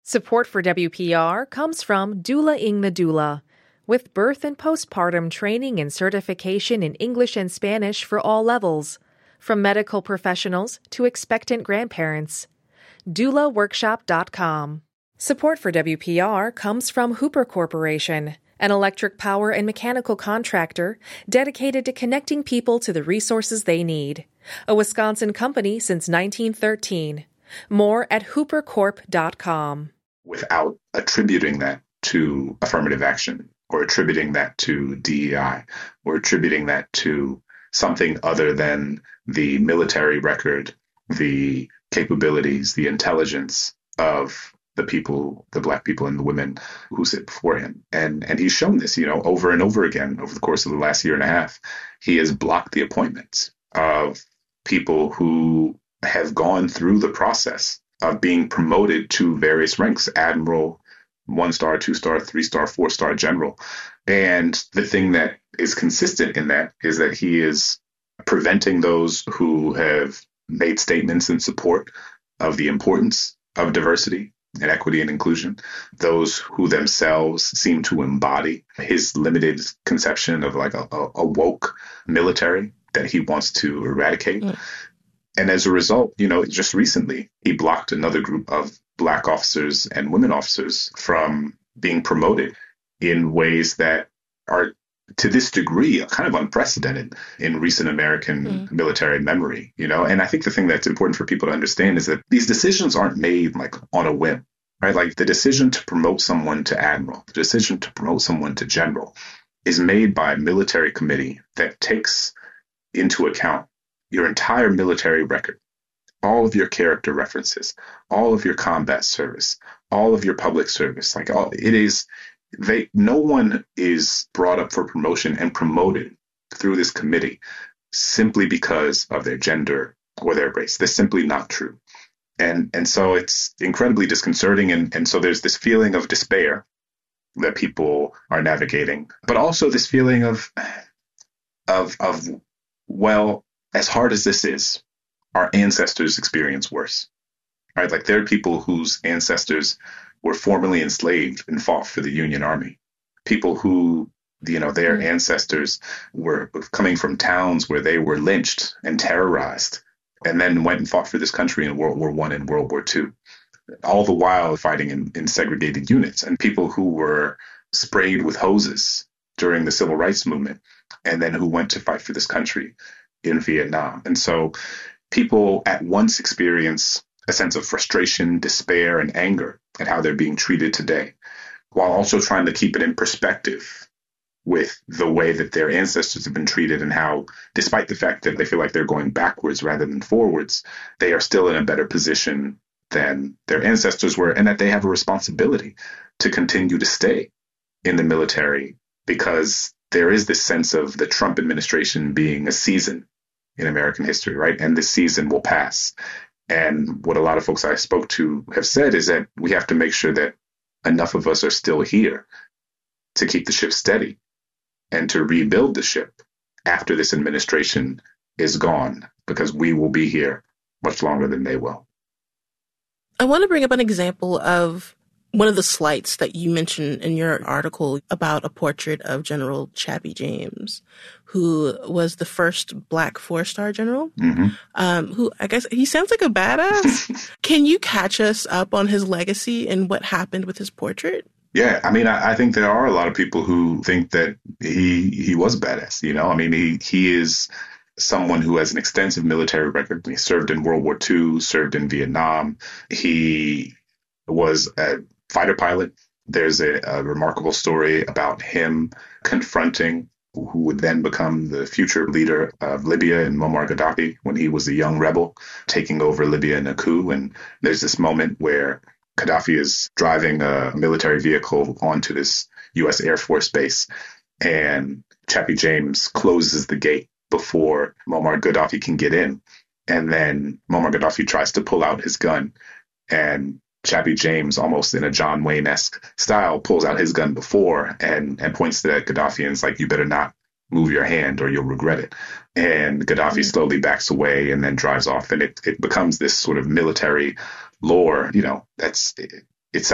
Support for WPR comes from Doula Ing the Doula, with birth and postpartum training and certification in English and Spanish for all levels, from medical professionals to expectant grandparents. DoulaWorkshop.com. Support for WPR comes from Hooper Corporation, an electric power and mechanical contractor dedicated to connecting people to the resources they need. A Wisconsin company since 1913. More at hoopercorp.com. Without attributing that to affirmative action or attributing that to DEI or attributing that to something other than the military record, the capabilities, the intelligence of the people, the Black people and the women who sit before him. And he's shown this, over and over again over the course of the last year and a half. He has blocked the appointments of people who have gone through the process of being promoted to various ranks, admiral, 1-star, 2-star, 3-star, 4-star general. And the thing that is consistent in that is that he is preventing those who have made statements in support of the importance of diversity and equity and inclusion, those who themselves seem to embody his limited conception of like a woke military that he wants to eradicate. And as a result, just recently, he blocked another group of Black officers and women officers from being promoted in ways that are, to this degree, kind of unprecedented in recent American military memory, And I think the thing that's important for people to understand is that these decisions aren't made like on a whim, right? Like the decision to promote someone to admiral, the decision to promote someone to general is made by a military committee that takes into account your entire military record, all of your character references, all of your combat service, all of your public service. No one is brought up for promotion and promoted through this committee simply because of their gender or their race. That's simply not true. And so it's incredibly disconcerting. And so there's this feeling of despair that people are navigating, but also this feeling of well, as hard as this is, our ancestors experience worse, right? Like there are people whose ancestors were formerly enslaved and fought for the Union Army. People who, their ancestors were coming from towns where they were lynched and terrorized and then went and fought for this country in World War I and World War II, all the while fighting in segregated units, and people who were sprayed with hoses during the Civil Rights Movement and then who went to fight for this country in Vietnam. And so people at once experience a sense of frustration, despair, and anger at how they're being treated today, while also trying to keep it in perspective with the way that their ancestors have been treated and how, despite the fact that they feel like they're going backwards rather than forwards, they are still in a better position than their ancestors were, and that they have a responsibility to continue to stay in the military because there is this sense of the Trump administration being a season in American history, right? And this season will pass. And what a lot of folks I spoke to have said is that we have to make sure that enough of us are still here to keep the ship steady and to rebuild the ship after this administration is gone, because we will be here much longer than they will. I want to bring up an example of one of the slights that you mentioned in your article about a portrait of General Chappie James, who was the first Black 4-star general, who I guess he sounds like a badass. Can you catch us up on his legacy and what happened with his portrait? Yeah, I mean, I think there are a lot of people who think that he was a badass. He is someone who has an extensive military record. He served in World War II, served in Vietnam. He was a fighter pilot. There's a remarkable story about him confronting who would then become the future leader of Libya and Muammar Gaddafi when he was a young rebel taking over Libya in a coup. And there's this moment where Gaddafi is driving a military vehicle onto this U.S. Air Force base, and Chappie James closes the gate before Muammar Gaddafi can get in. And then Muammar Gaddafi tries to pull out his gun, and Chappie James, almost in a John Wayne-esque style, pulls out his gun before and points to Gaddafi and is like, "You better not move your hand or you'll regret it." And Gaddafi slowly backs away and then drives off. And it becomes this sort of military lore, that's